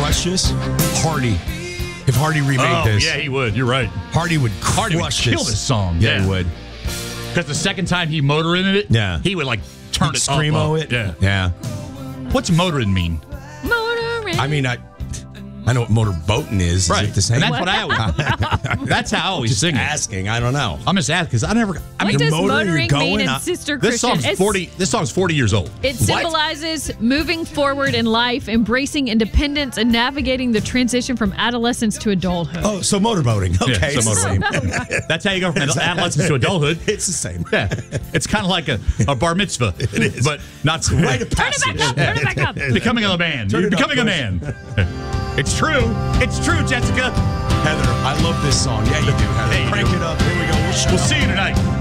crush this? Hardy. If Hardy remade this. Yeah, he would. You're right. Hardy would kill this song. Yeah, he would. Because the second time he motored in it, he would like turn it screamo up. it. Yeah. What's motoring mean? Motoring. I mean, I know what motorboating is. Right. Is it the same? And that's what I always. That's how I always sing it. Asking. I don't know. I'm just asking because I never. What does motoring mean in Sister This Christian? song's 40. This song's 40 years old. It symbolizes moving forward in life, embracing independence, and navigating the transition from adolescence to adulthood. Oh, so motorboating. Okay, Yeah, it's so the motorboating. same. That's how you go from adolescence to adulthood. It's the same. Yeah, it's kind of like a bar mitzvah. It is, but not so Rite of passage. Turn it back up. Becoming a man. Turn You're it up, becoming a Bush. man. It's true. It's true, Jessica. Heather, I love this song. Yeah, you do, Heather. Hey, you Crank do. it up. Here we go. We'll see you tonight.